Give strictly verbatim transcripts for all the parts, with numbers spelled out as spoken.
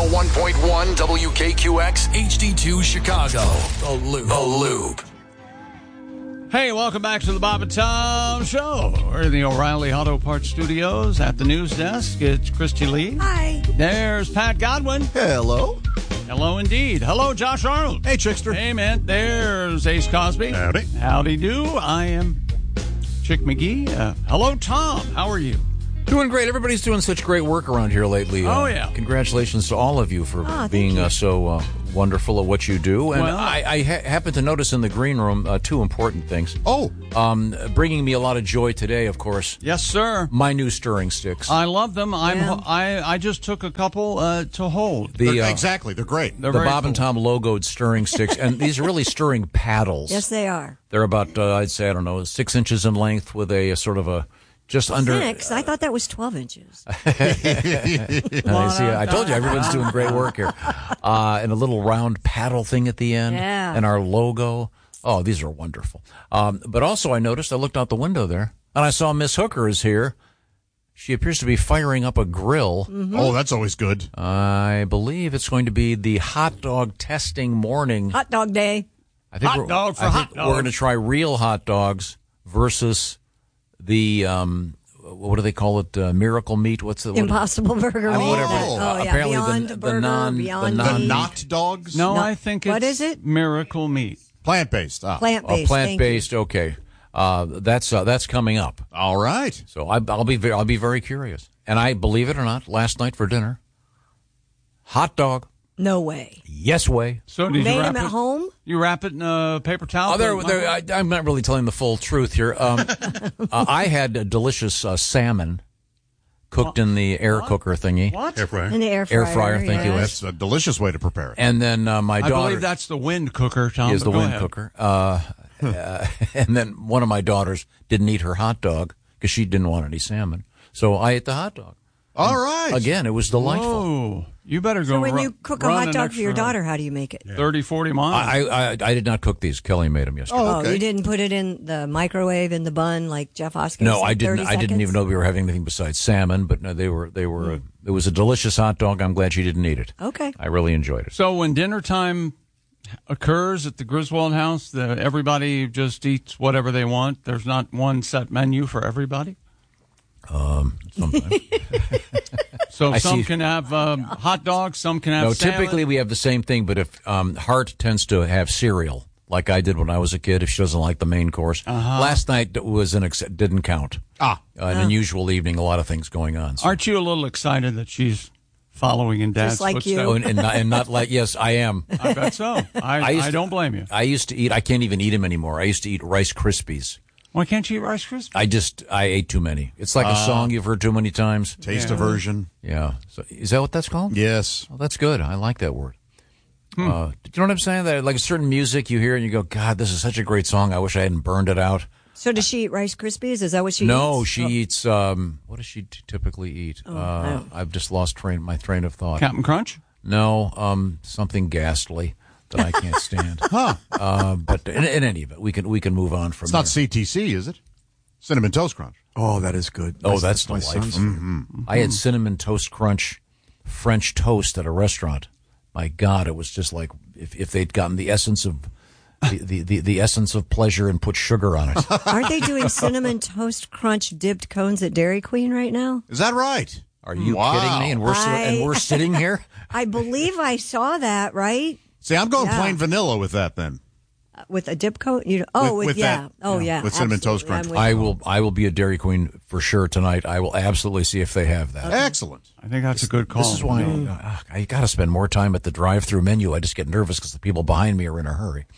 Channel one point one W K Q X H D two Chicago. The Loop. The Loop. Hey, welcome back to the Bob and Tom Show. We're in the O'Reilly Auto Parts Studios at the news desk. It's Christy Lee. Hi. There's Pat Godwin. Hello. Hello, indeed. Hello, Josh Arnold. Hey, Chickster. Hey, man. There's Ace Cosby. Howdy. Howdy do. I am Chick McGee. Uh, hello, Tom. How are you? Doing great. Everybody's doing such great work around here lately. Oh, uh, yeah. Congratulations to all of you for Oh, being uh, so uh, wonderful at what you do. And Well- I, I ha- happen to notice in the green room uh, two important things. Oh, Um, bringing me a lot of joy today, of course, Yes, sir. my new stirring sticks. I love them. I'm. Yeah. I. I just took a couple uh, to hold. the they're- uh, exactly. They're great. They're the very Bob and cool. Tom logoed stirring sticks, and these are really stirring paddles. Yes, they are. They're about, uh, I'd say, I don't know, six inches in length with a, a sort of a just under. Six? I thought that was twelve inches. I see. I told you everyone's doing great work here. Uh, and a little round paddle thing at the end. Yeah. And our logo. Oh, these are wonderful. Um, but also, I noticed, I looked out the window there, and I saw Miss Hooker is here. She appears to be firing up a grill. Oh, that's always good. I believe it's going to be the hot dog testing morning. Hot dog day. I think Hot we're, dog for I hot think we're going to dogs. try real hot dogs versus the, um, what do they call it, uh, miracle meat? What's the what- Impossible Burger. I mean, meat. whatever. Oh, Uh, yeah. apparently the- Beyond the Burger, non- the Beyond non- The Meat. not dogs? No, No. I think it's What is it? Miracle Meat. Plant-based. Ah. Plant-based. Oh, plant-based. Okay, uh, that's uh, that's coming up. All right. So I, I'll be ve- I'll be very curious. And I believe it or not, last night for dinner, hot dog. No way. Yes way. So did you Made wrap them at it? home? You wrap it in a paper towel? Oh, there, Put it there, in I, I'm not really telling the full truth here. Um, uh, I had a delicious uh, salmon cooked in the air cooker thingy, What? Air fryer. In the air fryer. air fryer. Thank you. yes. That's a delicious way to prepare it. And then uh, my I daughter believe that's the wind cooker, Tom. is the but go wind ahead. cooker. Uh, uh, and then one of my daughters didn't eat her hot dog because she didn't want any salmon. So I ate the hot dog. All right. Again, it was delightful. Oh, you better go. So when ru- you cook a run hot an dog for your extra daughter, how do you make it? thirty, forty miles. I, I I did not cook these. Kelly made them yesterday. Oh, Oh, okay. you didn't put it in the microwave in the bun like Jeff Hoskins? No, said, I didn't. thirty I didn't seconds? even know we were having anything besides salmon. But no, they were. They were. A, it was a delicious hot dog. I'm glad she didn't eat it. Okay. I really enjoyed it. So when dinner time occurs at the Griswold house, the, everybody just eats whatever they want. There's not one set menu for everybody. Um, sometimes. So I some see. can have um, hot dogs, some can have no, salad. typically we have the same thing. But if um, Hart tends to have cereal, like I did when I was a kid, if she doesn't like the main course. Uh-huh. Last night was an ex- didn't count. Ah. Uh, an unusual evening, a lot of things going on. So. Aren't you a little excited that she's following in Dad's Just like footsteps? you. Oh, and, and, not, and not like yes, I am. I bet so. I, I, used to- don't blame you. I used to eat. I can't even eat them anymore. I used to eat Rice Krispies. Why can't you eat Rice Krispies? I just I ate too many. It's like a song you've heard too many times. Taste Yeah. aversion. Yeah. So is that what that's called? Yes. Oh, that's good. I like that word. Hmm. Uh, do you know what I'm saying? That like a certain music you hear and you go, God, this is such a great song. I wish I hadn't burned it out. So does she eat Rice Krispies? Is that what she no, eats? she Oh. eats. Um, what does she t- typically eat? Oh, I uh, don't- I've just lost train my train of thought. Captain Crunch? No, um, something ghastly that I can't stand. Huh. uh, but in, in any event, we can we can move on from It's there. not C T C, is it? Cinnamon Toast Crunch. Oh, that is good. Oh, My- that's my delightful. son's. Mm-hmm. I had cinnamon toast crunch French toast at a restaurant. My God, it was just like if, if they'd gotten the essence of the, the, the, the essence of pleasure and put sugar on it. Aren't they doing Cinnamon Toast Crunch dipped cones at Dairy Queen right now? Is that right? Are you Wow. kidding me? And we're si- and I- we're sitting here. I believe I saw that, right? See, I'm going Yeah. plain vanilla with that then. Uh, With a dip coat? You oh, With- with, with yeah. that, oh, yeah, yeah. with Cinnamon Toast absolutely. Crunch. I'm with I you. will I will be a Dairy Queen for sure tonight. I will absolutely see if they have that. Excellent. I think that's a good call. This is why uh, I got to spend more time at the drive-through menu. I just get nervous because the people behind me are in a hurry.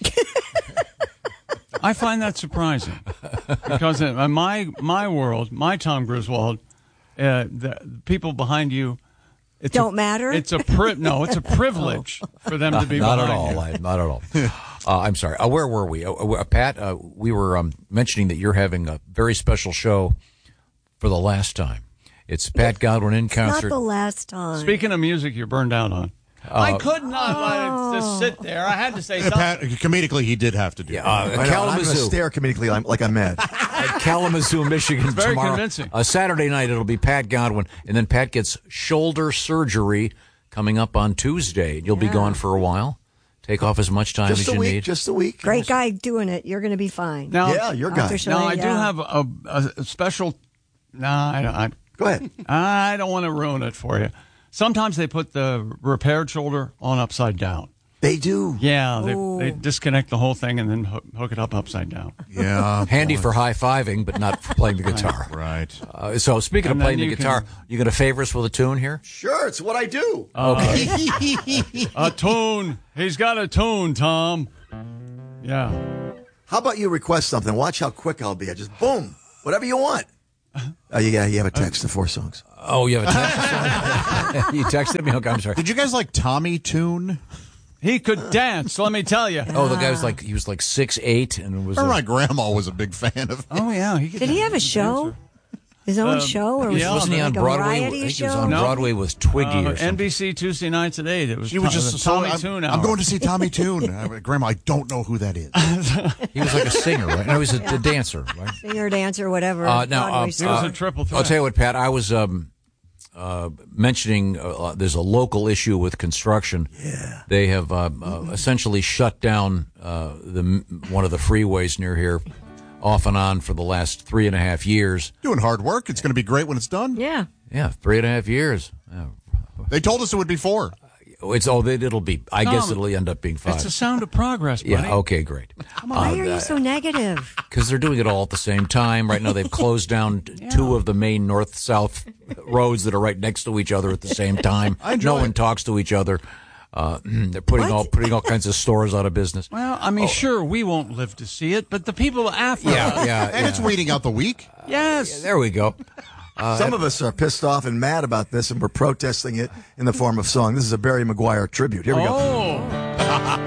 I find that surprising because in my my world, my Tom Griswold, uh, the people behind you it's Don't a, matter? It's a pri- no, it's a privilege for them to be not at behind all. you. I, not at all. Uh, I'm sorry. Uh, where were we? Uh, uh, Pat, uh, we were um, mentioning that you're having a very special show for the last time. It's Pat Godwin in Not concert. the last time. Speaking of music, you're burned out on. I could not uh, just sit there. I had to say Uh, something. Pat, comedically, he did have to do Yeah, that. uh, I know, and I'm going to Kalamazoo. stare comedically I'm, like I'm mad. At Kalamazoo, Michigan Very tomorrow. convincing. Uh, Saturday night, it'll be Pat Godwin, and then Pat gets shoulder surgery coming up on Tuesday. You'll be Yeah. gone for a while. Take off as much time Just as a you week. need. Just a week. Great guy doing it. You're going to be fine. Now, Yeah, your guy. Officially, now I do yeah. have a, a, a special. Nah, I, don't- I, Go ahead. I don't want to ruin it for you. Sometimes they put the repaired shoulder on upside down. They do. Yeah, they, Ooh. they disconnect the whole thing and then hook, hook it up upside down. Yeah. Handy for high-fiving, but not for playing the guitar. Right. Uh, so speaking And of playing then the you guitar, can- you going to favor us with a tune here? Sure, it's what I do. A tune. He's got a tune, Tom. Yeah. How about you request something? Watch how quick I'll be. I just boom, whatever you want. Oh, you got you have a text of four songs. Oh, you have a text? You texted me? Okay, I'm sorry. Did you guys like Tommy Tune? He could dance, let me tell you. Oh, the guy was like, he was like six eight and was. Or a- my grandma was a big fan of. Oh, yeah. He could Did he have a dance. show? His own Um, show? Or was yeah. it Wasn't he like on a Broadway? I variety think he was show? on No. Broadway with Twiggy Uh, or something. N B C Tuesday nights at eight. It was She was Tom- just the so. Tommy I'm, Tune I'm hour. going to see Tommy Tune. I went, Grandma, I don't know who that is. He was like a singer, right? No, he was a, a dancer, right? Singer, dancer, whatever. Uh, now, Broadway uh, He star. was a triple threat. I'll tell you what, Pat. I was um, uh, mentioning uh, there's a local issue with construction. Yeah, they have uh, uh, essentially shut down uh, the one of the freeways near here, off and on for the last three and a half years. Doing hard work. It's going to be great when it's done. yeah. Yeah, three and a half years. Yeah. They told us it would be four. It's oh, it- it'll be. I guess Tom, it'll end up being five. It's a sound of progress, buddy. Yeah. Okay. Great. Why are you so negative? Because they're doing it all at the same time. Right now, they've closed down t- two of the main north-south roads that are right next to each other at the same time. enjoy No one it. talks to each other. Uh, they're putting What? all putting all kinds of stores out of business. Well, I mean, sure, we won't live to see it, but the people after Yeah, us. yeah, And yeah. it's weeding out the weak. Yes. There we go. Some of us are pissed off and mad about this, and we're protesting it in the form of song. This is a Barry Maguire tribute. Here we go. Oh.